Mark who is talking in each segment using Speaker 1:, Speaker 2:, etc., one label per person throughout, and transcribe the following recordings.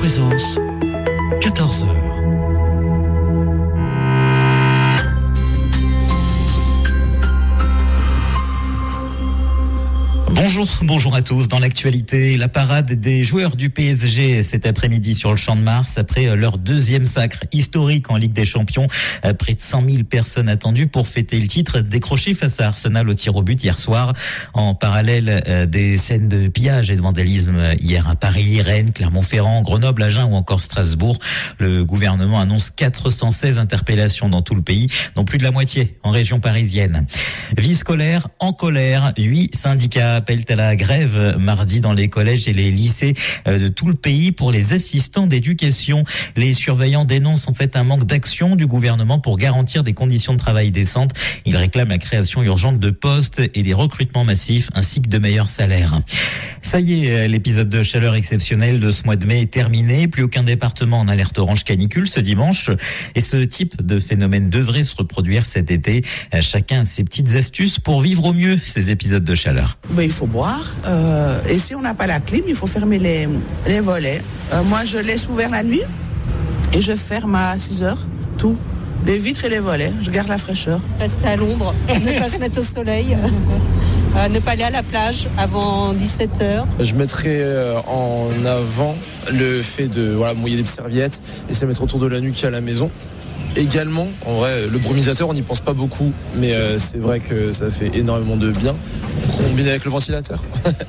Speaker 1: Présence, 14h.
Speaker 2: Bonjour à tous. Dans l'actualité, la parade des joueurs du PSG cet après-midi sur le Champ de Mars après leur deuxième sacre historique en Ligue des Champions. Près de 100 000 personnes attendues pour fêter le titre décroché face à Arsenal au tir au but hier soir. En parallèle des scènes de pillage et de vandalisme hier à Paris, Rennes, Clermont-Ferrand, Grenoble, Agen ou encore Strasbourg. Le gouvernement annonce 416 interpellations dans tout le pays, dont plus de la moitié en région parisienne. Vie scolaire en colère. 8 syndicats appellent à la grève mardi dans les collèges et les lycées de tout le pays pour les assistants d'éducation. Les surveillants dénoncent en fait un manque d'action du gouvernement pour garantir des conditions de travail décentes. Ils réclament la création urgente de postes et des recrutements massifs ainsi que de meilleurs salaires. Ça y est, l'épisode de chaleur exceptionnelle de ce mois de mai est terminé. Plus aucun département en alerte orange canicule ce dimanche. Et ce type de phénomène devrait se reproduire cet été. Chacun a ses petites astuces pour vivre au mieux ces épisodes de chaleur.
Speaker 3: Il faut boire. Et si on n'a pas la clim, il faut fermer les volets. Moi, je laisse ouvert la nuit et je ferme à 6 heures tout. Les vitres et les volets. Je garde la fraîcheur.
Speaker 4: Rester à l'ombre, ne pas se mettre au soleil, ne pas aller à la plage avant 17h.
Speaker 5: Je mettrai en avant le fait de mouiller des serviettes et se mettre autour de la nuque à la maison. Également, en vrai, le brumisateur, on n'y pense pas beaucoup, mais c'est vrai que ça fait énormément de bien, combiné avec le ventilateur.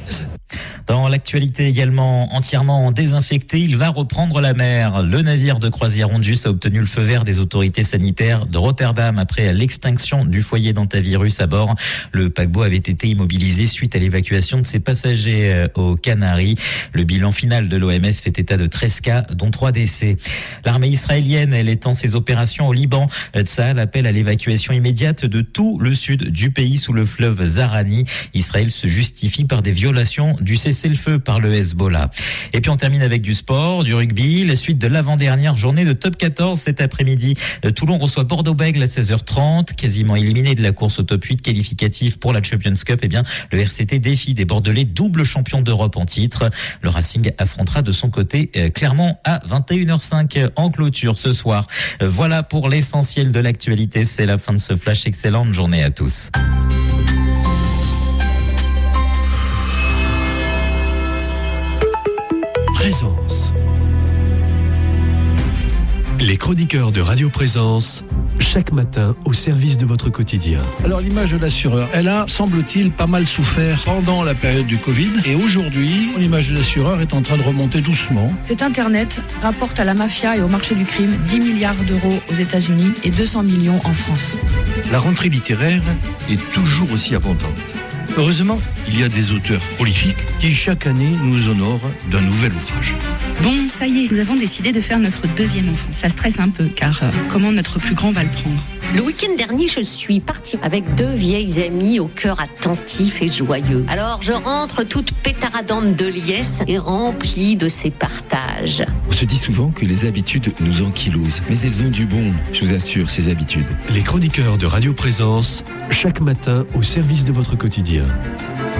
Speaker 2: Dans l'actualité également entièrement désinfecté, il va reprendre la mer. Le navire de croisière Ondus a obtenu le feu vert des autorités sanitaires de Rotterdam après l'extinction du foyer d'hantavirus à bord. Le paquebot avait été immobilisé suite à l'évacuation de ses passagers aux Canaries. Le bilan final de l'OMS fait état de 13 cas, dont 3 décès. L'armée israélienne, elle étend ses opérations au Liban. Tsahal appelle à l'évacuation immédiate de tout le sud du pays sous le fleuve Zahrani. Israël se justifie par des violations du cessez-le-feu par le Hezbollah. Et puis on termine avec du sport, du rugby, la suite de l'avant-dernière journée de top 14 cet après-midi. Toulon reçoit Bordeaux-Bègles à 16h30, quasiment éliminé de la course au top 8 qualificatif pour la Champions Cup. Eh bien, le RCT défie des Bordelais, double champion d'Europe en titre. Le Racing affrontera de son côté Clermont à 21h05 en clôture ce soir. Voilà pour l'essentiel de l'actualité. C'est la fin de ce flash. Excellente journée à tous.
Speaker 1: Présence. Les chroniqueurs de Radio Présence, chaque matin au service de votre quotidien.
Speaker 6: Alors l'image de l'assureur, elle a, semble-t-il, pas mal souffert pendant la période du Covid. Et aujourd'hui, l'image de l'assureur est en train de remonter doucement.
Speaker 7: Cet Internet rapporte à la mafia et au marché du crime 10 milliards d'euros aux États-Unis et 200 millions en France.
Speaker 8: La rentrée littéraire est toujours aussi abondante. Heureusement, il y a des auteurs prolifiques qui chaque année nous honorent d'un nouvel ouvrage.
Speaker 9: Bon, ça y est, nous avons décidé de faire notre deuxième enfant. Ça stresse un peu, car comment notre plus grand va le prendre ?
Speaker 10: Le week-end dernier, je suis partie avec 2 vieilles amies au cœur attentif et joyeux. Alors, je rentre toute pétaradante de liesse et remplie de ces partages.
Speaker 11: On se dit souvent que les habitudes nous ankylosent, mais elles ont du bon, je vous assure, ces habitudes.
Speaker 1: Les chroniqueurs de Radio Présence, chaque matin au service de votre quotidien.